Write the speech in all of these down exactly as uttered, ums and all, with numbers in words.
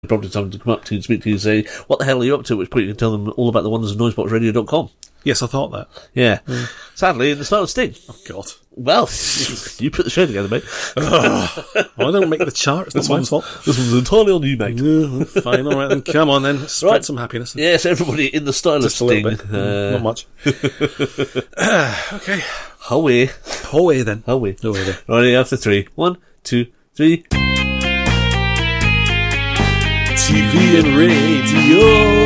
Probably time to come up to you and speak to you and say, what the hell are you up to? At which point you can tell them all about the wonders of noisebox radio dot com. Yes, I thought that. Yeah. Mm. Sadly, in the style of Sting. Oh, God. Well, you put the show together, mate. Oh, well, I don't make the chart. It's not my fault. This one's entirely on you, mate. Yeah, fine, all right, then. Come on, then. Spread right. some happiness. Yes, everybody in the style Just of Sting. a little bit. Uh, Not much. uh, okay. Away. Away, then. Away. Away, then. Ready after three. One, two, three. T V and radio,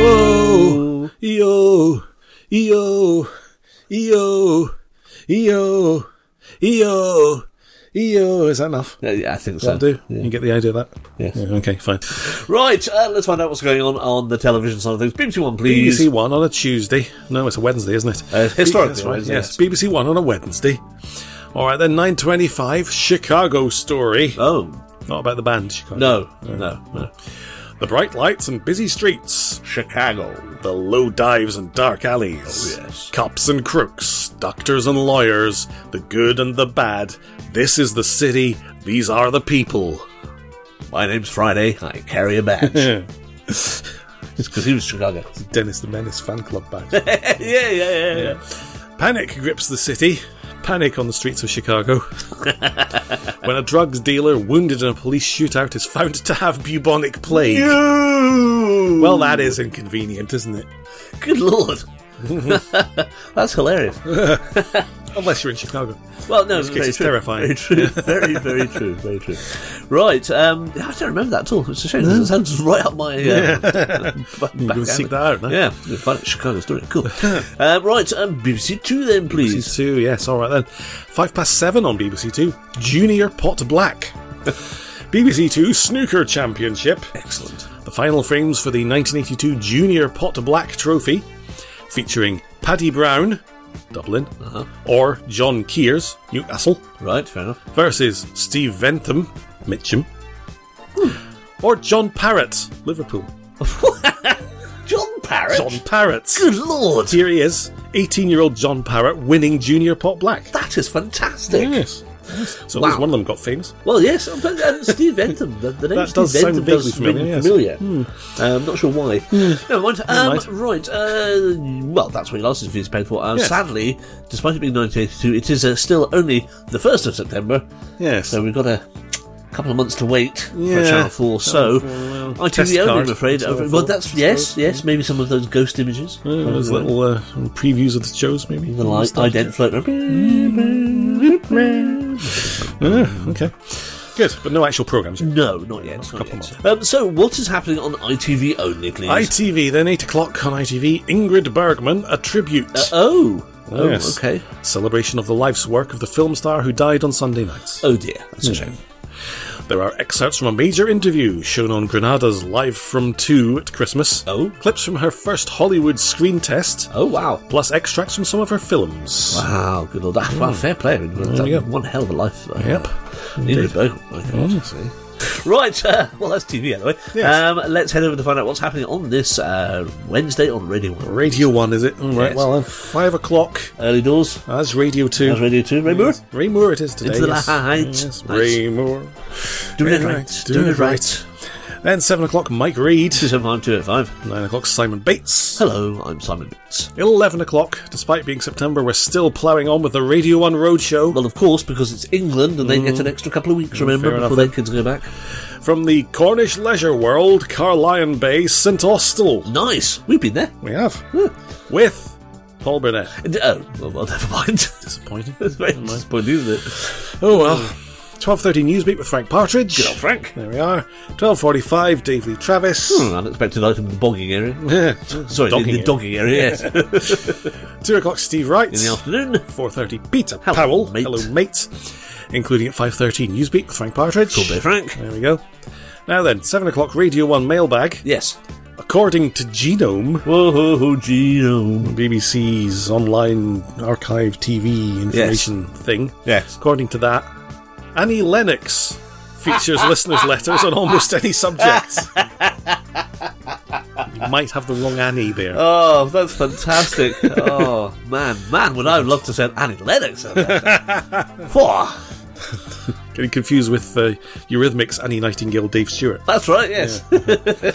yo, yo, yo, yo, yo, yo. Is that enough? Uh, yeah, I think so. That'll do. Yeah. You get the idea of that? Yes. Yeah, okay, fine. Right, uh, let's find out what's going on on the television side of things. B B C One, please. B B C One on a Tuesday. No, it's a Wednesday, isn't it? Uh, historically, That's right, Wednesday, yes. yes. B B C One on a Wednesday. All right, then, nine twenty-five, Chicago Story. Oh. Not about the band, Chicago. No, no, no. no. The bright lights and busy streets. Chicago. The low dives and dark alleys. Oh, yes. Cops and crooks. Doctors and lawyers. The good and the bad. This is the city. These are the people. My name's Friday. I carry a badge. It's because he was Chicago. Dennis the Menace fan club badge. yeah, yeah, yeah, yeah. Panic grips the city. Panic on the streets of Chicago. When a drugs dealer wounded in a police shootout is found to have bubonic plague. No! Well, that is inconvenient, isn't it? Good lord. That's hilarious. Unless you're in Chicago. Well, no, in this case, very it's true. terrifying. Very true. Very, very true. Very true. Right. Um, I don't remember that at all. It's a shame. It sounds right up my. Uh, Yeah. back, You can seek that out now. Yeah. Find it, Chicago Story. Cool. uh, right. Um, B B C Two then, please. B B C Two, yes, all right then. Five past seven on B B C Two. Junior Pot Black. B B C Two Snooker Championship. Excellent. The final frames for the nineteen eighty-two Junior Pot Black Trophy, featuring Paddy Brown, Dublin, uh-huh. or John Kears, Newcastle, Right. Fair enough. versus Steve Ventham, Mitcham, hmm. or John Parrott, Liverpool. John Parrott. John Parrott. Good lord. Here he is, eighteen-year-old John Parrott winning Junior Pot Black. That is fantastic. Yes. yes. So Wow. at least one of them got famous. Well, yes, but um, Steve Ventham. The, the name That Steve does sound Ventham vaguely does familiar, ring yes. familiar. Uh, I'm not sure why. Never mind. Um, mind. right. Uh, well, that's what your license fee is paid for. Uh, Yes. Sadly, despite it being nineteen eighty-two, it is uh, still only the first of September. Yes. So we've got a couple of months to wait for Yeah. Channel four. So, well, I T V test only, card. I'm afraid. Channel well, four, that's, I yes, suppose. yes, maybe some of those ghost images. Uh, those little uh, previews of the shows, maybe. The light, ident float. Uh, okay. Good, but no actual programmes yet. No, not yet. a Not couple yet. Um, so, what is happening on I T V only, please? I T V, then eight o'clock on I T V, Ingrid Bergman, A Tribute. Uh, oh. Oh, Yes. okay. Celebration of the life's work of the film star who died on Sunday nights. Oh dear, that's a shame. There are excerpts from a major interview shown on Granada's Live from two at Christmas. Oh. Clips from her first Hollywood screen test. Oh wow. Plus extracts from some of her films. Wow, good lord. Well, fair play. I mean, There you go. one hell of a life. Uh, Yep. Ingrid Bergman, I can say. Right, uh, well, that's T V anyway. Yes. Um, let's head over to find out what's happening on this uh, Wednesday on Radio one. Radio one, is it? All right, Yes. well, then, five o'clock. Early doors. That's Radio two. That's Radio two. Ray Moore. Yes. Ray Moore it is today. Into the yes. light. Yes. Nice. Ray Moore. Doing it Right, right. doing it right. Then seven o'clock, Mike Reid. two seven five two eight five. Nine o'clock, Simon Bates. Hello, I'm Simon Bates. Eleven o'clock, despite being September, we're still ploughing on with the Radio one Roadshow. Well, of course, because it's England and they get an extra couple of weeks, remember, fair before enough their then. kids go back. From the Cornish Leisure World, Carlion Bay, St Austell. Nice. We've been there. We have. With Paul Burnett. And- Oh, well, well never mind. Disappointing. That's very disappointing, isn't it? Oh well. twelve thirty Newsbeat with Frank Partridge. Good old Frank. There we are. twelve forty-five, Dave Lee Travis. Hmm, unexpected item in the bogging area. Yeah. Sorry, Dogging the, the it. dogging area, yes. two o'clock, Steve Wright. In the afternoon. four thirty, Peter Hello, Powell. mate. Hello, mate. Including at five thirty Newsbeat with Frank Partridge. Cool day, Frank. There we go. Now then, seven o'clock, Radio one Mailbag. Yes. According to Genome, Whoa, ho, ho, Genome. B B C's online archive T V information thing. Yes. According to that, Annie Lennox features listeners' letters on almost any subject. You might have the wrong Annie there. Oh, that's fantastic. Oh, man. Man, would I love to send Annie Lennox. Whoa. Getting confused with uh, Eurythmics, Annie Nightingale, Dave Stewart. That's right, yes. Yeah.